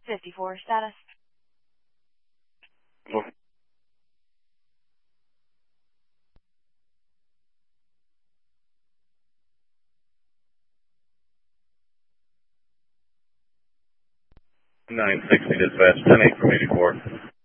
54 status. Well, 960 dispatch, 10-8 from 84.